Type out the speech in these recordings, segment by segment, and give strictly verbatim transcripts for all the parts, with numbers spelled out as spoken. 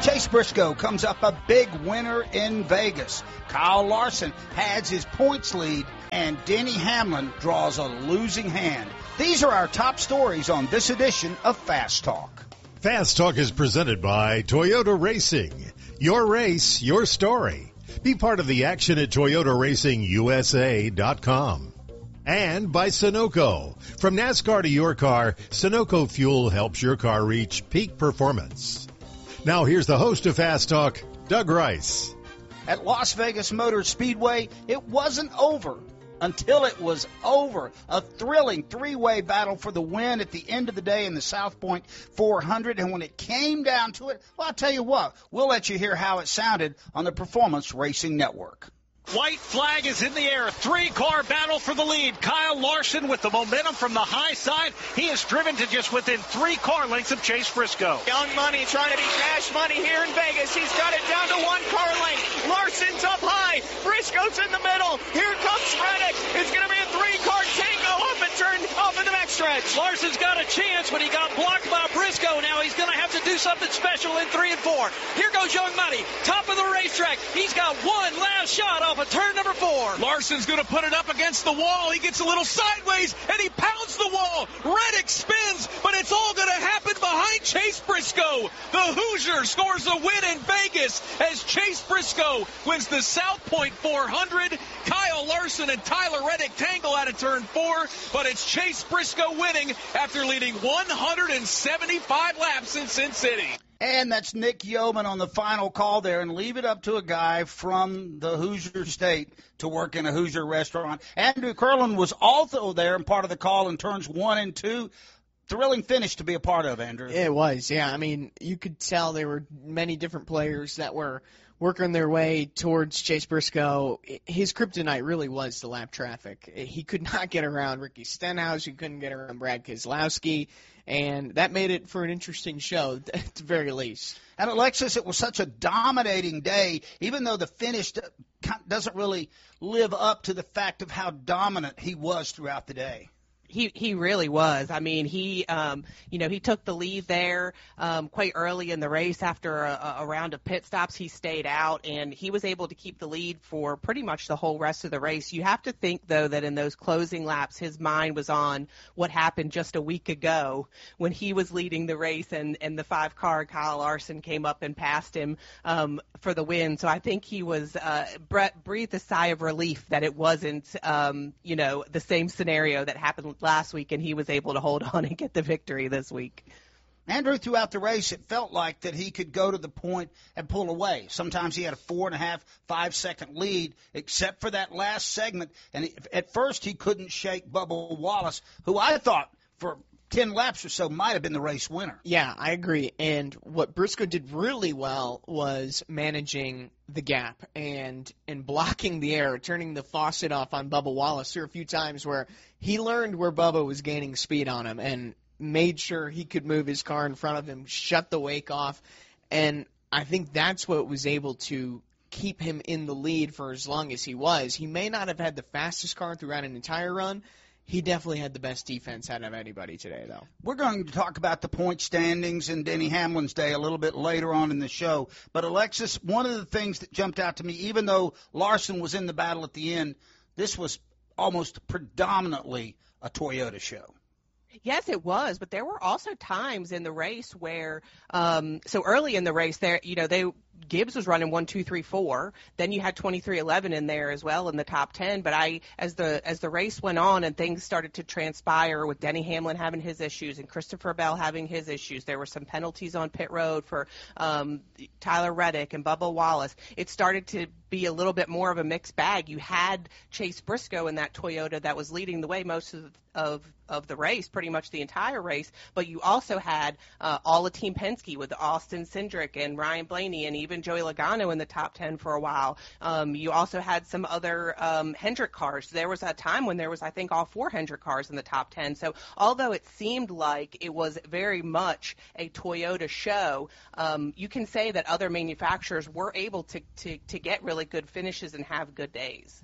Chase Briscoe comes up a big winner in Vegas. Kyle Larson has his points lead, and Denny Hamlin draws a losing hand. These are our top stories on this edition of Fast Talk. Fast Talk is presented by Toyota Racing. Your race, your story. Be part of the action at Toyota Racing U S A dot com. And by Sunoco. From NASCAR to your car, Sunoco Fuel helps your car reach peak performance. Now here's the host of Fast Talk, Doug Rice. At Las Vegas Motor Speedway, it wasn't over until it was over. A thrilling three-way battle for the win at the end of the day in the South Point four hundred. And when it came down to it, well, I'll tell you what, we'll let you hear how it sounded on the Performance Racing Network. White flag is in the air. Three-car battle for the lead. Kyle Larson with the momentum from the high side. He is driven to just within three car lengths of Chase Briscoe. Young Money trying to be cash money here in Vegas. He's got it down to one car length. Larson's up high. Briscoe's in the middle. Here comes Reddick. It's going to be a three-car tango off and turn off in the back stretch. Larson's got a chance, but he got blocked by Briscoe. Now he's going to have to do something special in three and four. Here goes Young Money. Top of the racetrack. He's got one last shot off of turn number four. Larson's going to put it up against the wall. He gets a little sideways, and he pounds the wall. Reddick spins, but it's all going to happen behind Chase Briscoe. The Hoosier scores a win in Vegas as Chase Briscoe wins the South Point four hundred. Kyle Larson and Tyler Reddick tangle out of turn four, but it's Chase Briscoe winning after leading one hundred seventy-five laps in Sin City. And that's Nick Yeoman on the final call there, and leave it up to a guy from the Hoosier State to work in a Hoosier restaurant. Andrew Curlin was also there and part of the call in turns one and two. Thrilling finish to be a part of, Andrew. It was, yeah. I mean, you could tell there were many different players that were working their way towards Chase Briscoe. His kryptonite really was the lap traffic. He could not get around Ricky Stenhouse. He couldn't get around Brad Keselowski. And that made it for an interesting show, at the very least. And, Alexis, it was such a dominating day, even though the finish doesn't really live up to the fact of how dominant he was throughout the day. He he really was. I mean, he um, you know he took the lead there um, quite early in the race. After a, a round of pit stops, he stayed out, and he was able to keep the lead for pretty much the whole rest of the race. You have to think, though, that in those closing laps, his mind was on what happened just a week ago when he was leading the race, and, and the five-car Kyle Larson came up and passed him um, for the win. So I think he was uh, breathed a sigh of relief that it wasn't um, you know the same scenario that happened last week, and he was able to hold on and get the victory this week. Andrew, throughout the race, it felt like that he could go to the point and pull away. Sometimes he had a four and a half, five second lead, except for that last segment. And at first, he couldn't shake Bubba Wallace, who I thought for ten laps or so might have been the race winner. Yeah, I agree. And what Briscoe did really well was managing the gap and and blocking the air, turning the faucet off on Bubba Wallace. There were a few times where he learned where Bubba was gaining speed on him and made sure he could move his car in front of him, shut the wake off. And I think that's what was able to keep him in the lead for as long as he was. He may not have had the fastest car throughout an entire run. He definitely had the best defense out of anybody today, though. We're going to talk about the point standings and Denny Hamlin's day a little bit later on in the show. But, Alexis, one of the things that jumped out to me, even though Larson was in the battle at the end, this was almost predominantly a Toyota show. Yes, it was, but there were also times in the race where, um, so early in the race, there, you know, they Gibbs was running one, two, three, four. Then you had twenty-three eleven in there as well in the top ten. But I, as the as the race went on and things started to transpire with Denny Hamlin having his issues and Christopher Bell having his issues, there were some penalties on pit road for um, Tyler Reddick and Bubba Wallace. It started to be a little bit more of a mixed bag. You had Chase Briscoe in that Toyota that was leading the way most of of of the race, pretty much the entire race, but you also had uh, all of Team Penske with Austin Cindric and Ryan Blaney and even Joey Logano in the top ten for a while. Um, you also had some other um, Hendrick cars. There was a time when there was, I think, all four Hendrick cars in the top ten. So although it seemed like it was very much a Toyota show, um, you can say that other manufacturers were able to, to, to get really good finishes and have good days.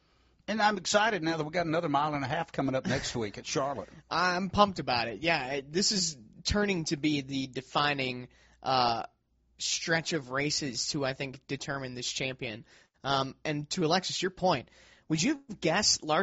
And I'm excited now that we've got another mile and a half coming up next week at Charlotte. I'm pumped about it. Yeah, this is turning to be the defining uh, stretch of races to, I think, determine this champion. Um, and to Alexis, your point, would you guess Larson